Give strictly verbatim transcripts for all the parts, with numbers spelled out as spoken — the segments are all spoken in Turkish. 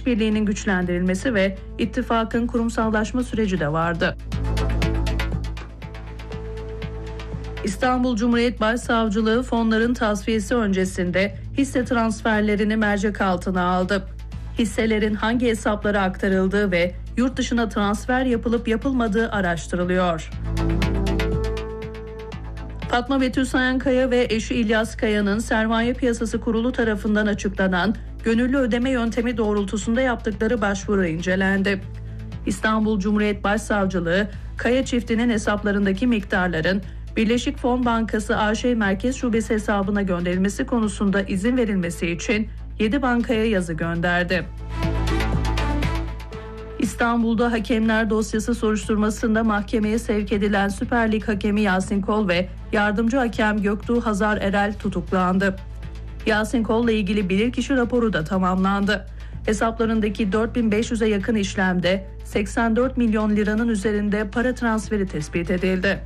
işbirliğinin güçlendirilmesi ve ittifakın kurumsallaşma süreci de vardı. İstanbul Cumhuriyet Başsavcılığı fonların tasfiyesi öncesinde hisse transferlerini mercek altına aldı. Hisselerin hangi hesaplara aktarıldığı ve yurt dışına transfer yapılıp yapılmadığı araştırılıyor. Fatma Betül Sayankaya ve eşi İlyas Kaya'nın Sermaye Piyasası Kurulu tarafından açıklanan gönüllü ödeme yöntemi doğrultusunda yaptıkları başvuru incelendi. İstanbul Cumhuriyet Başsavcılığı, Kaya çiftinin hesaplarındaki miktarların Birleşik Fon Bankası A Ş Merkez Şubesi hesabına gönderilmesi konusunda izin verilmesi için yedi bankaya yazı gönderdi. İstanbul'da hakemler dosyası soruşturmasında mahkemeye sevk edilen Süper Lig hakemi Yasin Kol ve yardımcı hakem Göktuğ Hazar Erel tutuklandı. Yasin Kol'la ilgili bilirkişi raporu da tamamlandı. Hesaplarındaki dört bin beş yüze yakın işlemde seksen dört milyon liranın üzerinde para transferi tespit edildi.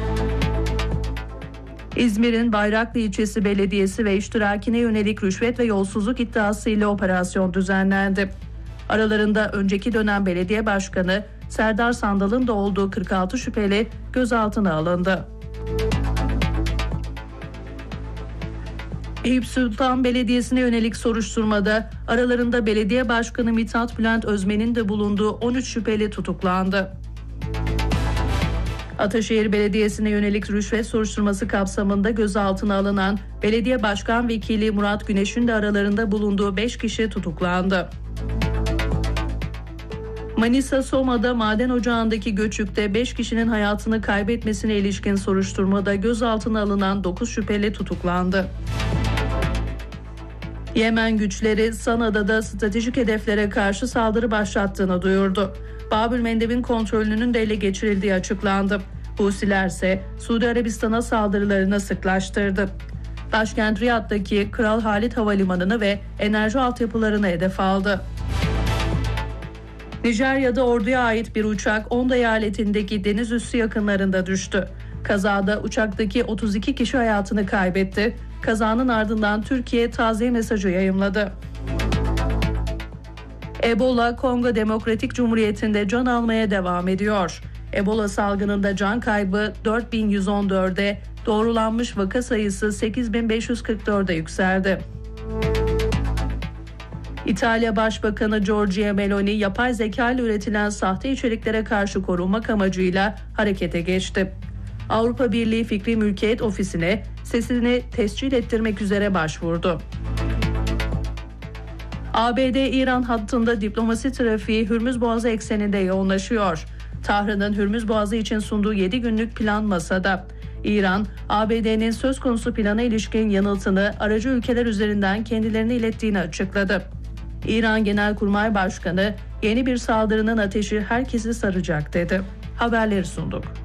İzmir'in Bayraklı İlçesi Belediyesi ve iştirakine yönelik rüşvet ve yolsuzluk iddiasıyla operasyon düzenlendi. Aralarında önceki dönem belediye başkanı Serdar Sandal'ın da olduğu kırk altı şüpheli gözaltına alındı. Eyüp Sultan Belediyesi'ne yönelik soruşturmada aralarında belediye başkanı Mithat Bülent Özmen'in de bulunduğu on üç şüpheli tutuklandı. Ataşehir Belediyesi'ne yönelik rüşvet soruşturması kapsamında gözaltına alınan belediye başkan vekili Murat Güneş'in de aralarında bulunduğu beş kişi tutuklandı. Manisa Soma'da maden ocağındaki göçükte beş kişinin hayatını kaybetmesine ilişkin soruşturmada gözaltına alınan dokuz şüpheli tutuklandı. Yemen güçleri Sana'da stratejik hedeflere karşı saldırı başlattığını duyurdu. Babül Mendeb'in kontrolünün de ele geçirildiği açıklandı. Husiler ise Suudi Arabistan'a saldırılarını sıklaştırdı. Başkent Riyad'daki Kral Halid Havalimanı'nı ve enerji altyapılarını hedef aldı. Nijerya'da orduya ait bir uçak Ondo eyaletindeki deniz üssü yakınlarında düştü. Kazada uçaktaki otuz iki kişi hayatını kaybetti. Kazanın ardından Türkiye taziye mesajı yayımladı. Ebola, Kongo Demokratik Cumhuriyeti'nde can almaya devam ediyor. Ebola salgınında can kaybı dört bin yüz on dörde, doğrulanmış vaka sayısı sekiz bin beş yüz kırk dörde yükseldi. İtalya Başbakanı Giorgia Meloni, yapay zeka ile üretilen sahte içeriklere karşı korunmak amacıyla harekete geçti. Avrupa Birliği Fikri Mülkiyet Ofisi'ne sesini tescil ettirmek üzere başvurdu. A B D-İran hattında diplomasi trafiği Hürmüz Boğazı ekseninde yoğunlaşıyor. Tahran'ın Hürmüz Boğazı için sunduğu yedi günlük plan masada. İran, A B D'nin söz konusu plana ilişkin yanıtını aracı ülkeler üzerinden kendilerine ilettiğini açıkladı. İran Genelkurmay Başkanı, yeni bir saldırının ateşi herkesi saracak dedi. Haberleri sunduk.